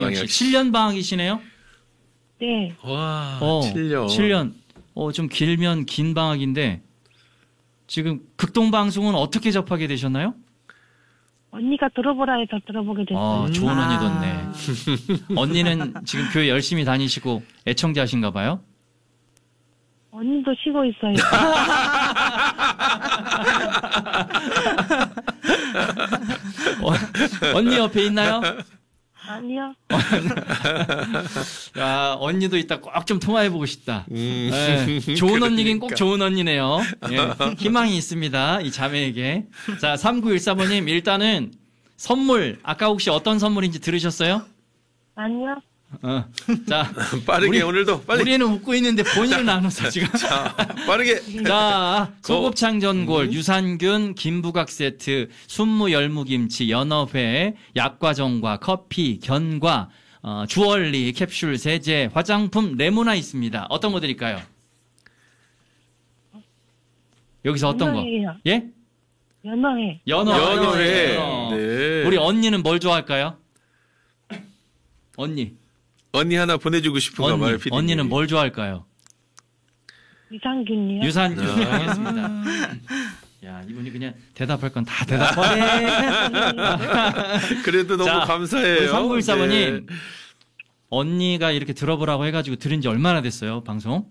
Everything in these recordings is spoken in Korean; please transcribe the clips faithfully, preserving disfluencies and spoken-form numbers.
역시 칠 년 방학이시네요? 네. 와, 어, 칠 년. 칠 년. 어, 좀 길면 긴 방학인데 지금 극동방송은 어떻게 접하게 되셨나요? 언니가 들어보라 해서 들어보게 됐어요. 아, 좋은 언니 아. 뒀네. 언니는 지금 교회 열심히 다니시고 애청자신가 봐요? 언니도 쉬고 있어요. 어, 언니 옆에 있나요? 아니요. 야, 언니도 이따 꼭 좀 통화해보고 싶다. 음. 네, 좋은 언니긴 꼭 그러니까. 좋은 언니네요. 예, 희망이 있습니다. 이 자매에게. 자, 삼구일사 번님, 일단은 선물, 아까 혹시 어떤 선물인지 들으셨어요? 아니요. 어. 자, 빠르게 우리, 오늘도 빨리. 우리는 웃고 있는데 본인은 안 웃어, 지금. 자, 빠르게. 자, 소곱창 전골, 음. 유산균, 김부각 세트, 순무 열무김치, 연어회, 약과정과 커피, 견과, 어, 주얼리, 캡슐 세제, 화장품, 레모나 있습니다. 어떤 거 드릴까요? 여기서 어떤 거? 연어회요. 예? 연어회. 연어. 연어회. 연어. 네. 우리 언니는 뭘 좋아할까요? 언니. 언니 하나 보내주고 싶은가 언니. 봐요, 피디님. 언니는 뭘 좋아할까요? 유산균이요. 유산균. 아. 알겠습니다. 야, 이분이 그냥 대답할 건 다 대답하네. 그래도 너무 자, 감사해요. 삼구일사 번님, 네. 언니가 이렇게 들어보라고 해가지고 들은 지 얼마나 됐어요, 방송?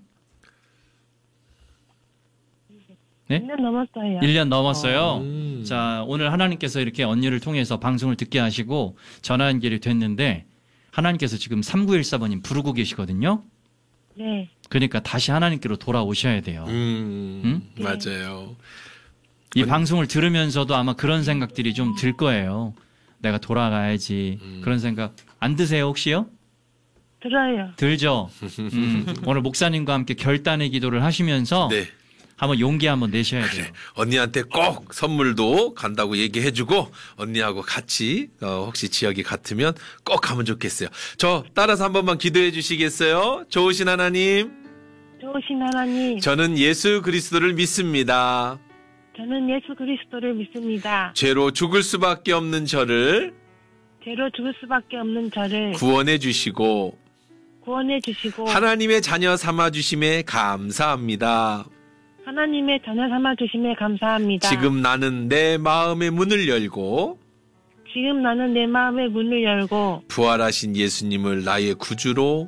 네? 일 년 넘었어요. 일 년 넘었어요. 음. 자, 오늘 하나님께서 이렇게 언니를 통해서 방송을 듣게 하시고 전화 연결이 됐는데 하나님께서 지금 삼구일사 번님 부르고 계시거든요. 네. 그러니까 다시 하나님께로 돌아오셔야 돼요. 음, 응? 맞아요. 이 방송을 들으면서도 아마 그런 생각들이 좀 들 거예요. 내가 돌아가야지. 음. 그런 생각 안 드세요, 혹시요? 들어요. 들죠? 음, 오늘 목사님과 함께 결단의 기도를 하시면서 네. 한번 용기 한번 내셔야 돼요. 언니한테 꼭 선물도 간다고 얘기해주고 언니하고 같이 어, 혹시 지역이 같으면 꼭 가면 좋겠어요. 저 따라서 한 번만 기도해 주시겠어요? 좋으신 하나님, 좋으신 하나님, 저는 예수 그리스도를 믿습니다. 저는 예수 그리스도를 믿습니다. 죄로 죽을 수밖에 없는 저를 죄로 죽을 수밖에 없는 저를 구원해 주시고 구원해 주시고 하나님의 자녀 삼아 주심에 감사합니다. 하나님의 자녀 삼아 주심에 감사합니다. 지금 나는 내 마음의 문을 열고 지금 나는 내 마음의 문을 열고 부활하신 예수님을 나의 구주로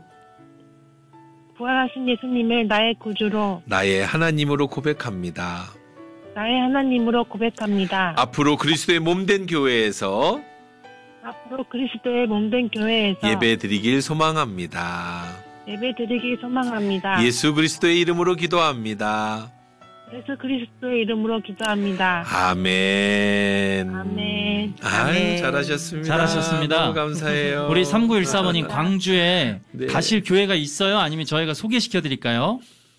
부활하신 예수님을 나의 구주로 나의 하나님으로 고백합니다. 나의 하나님으로 고백합니다. 앞으로 그리스도의 몸된 교회에서 앞으로 그리스도의 몸된 교회에서 예배 드리길 소망합니다. 예배 드리기 소망합니다. 예수 그리스도의 이름으로 기도합니다. 예수 그리스도의 이름으로 기도합니다. 아멘. 아멘. 아유, 아멘. 잘하셨습니다. 잘하셨습니다. 너무 감사해요. 우리 삼구일사 번님 광주에 네. 가실 교회가 있어요? 아니면 저희가 소개시켜 드릴까요?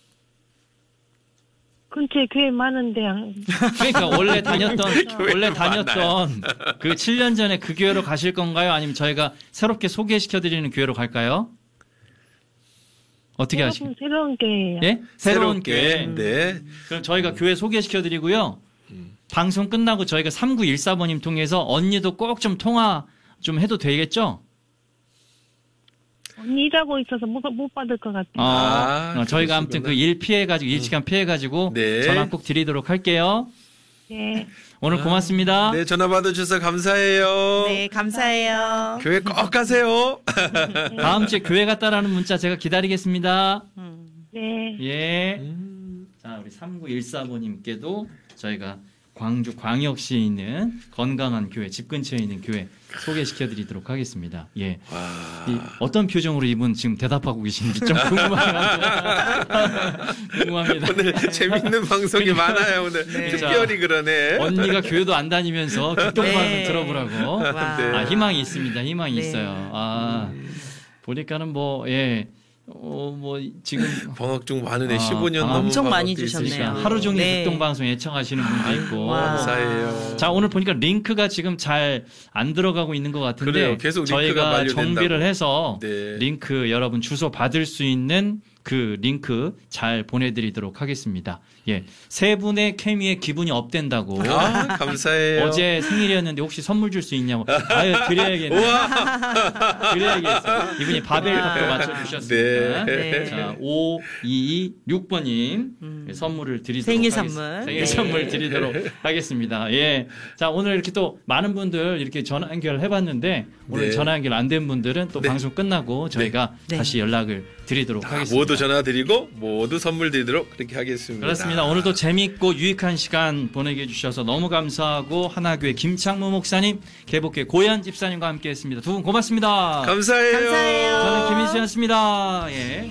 근처에 교회 많은데 그러니까 원래 다녔던 교회가 원래 다녔던 그 칠 년 전에 그 교회로 가실 건가요? 아니면 저희가 새롭게 소개시켜 드리는 교회로 갈까요? 어떻게 하시겠어요? 여러분 새로운 교회예요. 예? 새로운 교회. 네. 그럼 저희가 교회 소개시켜 드리고요. 방송 끝나고 저희가 삼구일사 번님 통해서 언니도 꼭 좀 통화 좀 해도 되겠죠? 언니 일하고 있어서 못, 못 받을 것 같아요. 아, 아, 어, 저희가 아무튼 그 일 피해가지고, 일 시간 피해가지고, 네. 전화 꼭 드리도록 할게요. 네. 오늘 고맙습니다. 네, 전화 받아주셔서 감사해요. 네, 감사해요. 교회 꼭 가세요. 다음 주에 교회 갔다라는 문자 제가 기다리겠습니다. 네. 예. 음. 자, 우리 삼구일사 번님께도 저희가 광주 광역시에 있는 건강한 교회, 집 근처에 있는 교회 소개시켜 드리도록 하겠습니다. 예. 와. 이 어떤 표정으로 이분 지금 대답하고 계신지 좀 궁금합니다. 궁금합니다. 오늘 재밌는 방송이 많아요, 오늘. 네. 특별히 그러네. 언니가 교회도 안 다니면서 극동방송 네. 들어보라고. 와. 네. 아, 희망이 있습니다. 희망이 네. 있어요. 아, 보니까는 뭐, 예. 어, 뭐, 지금. 방학중 많으네. 아, 십오 년 방학 넘은 엄청 많이 방학도 주셨네요. 있으시고. 그러니까 하루 종일 네. 극동방송 애청하시는 분도 있고. 와. 감사해요. 자, 오늘 보니까 링크가 지금 잘 안 들어가고 있는 것 같은데. 그래요. 계속 링크가 저희가 만료된다고. 정비를 해서 네. 링크 여러분 주소 받을 수 있는 그 링크 잘 보내드리도록 하겠습니다. 예, 세 분의 케미에 기분이 업된다고. 아, 감사해요. 어제 생일이었는데 혹시 선물 줄 수 있냐고. 아유, 드려야겠네. 드려야겠어요. 이분이 바벨탑도 맞춰주셨습니다. 네. 네. 자, 오이이육 번님 음. 선물을 드리도록 생일 하겠습니다. 선물. 생일 네. 선물 드리도록 하겠습니다. 예. 자, 오늘 이렇게 또 많은 분들 이렇게 전화 연결해봤는데 오늘 네. 전화 연결 안 된 분들은 또 네. 방송 끝나고 저희가 네. 다시 연락을 드리도록 다 하겠습니다. 모두 전화 드리고 모두 선물 드리도록 그렇게 하겠습니다. 그렇습니다. 오늘도 재미있고 유익한 시간 보내게 해주셔서 너무 감사하고 하나교회 김창무 목사님, 개복교 고현 집사님과 함께했습니다. 두 분 고맙습니다. 감사해요. 감사해요. 저는 김희수였습니다. 예.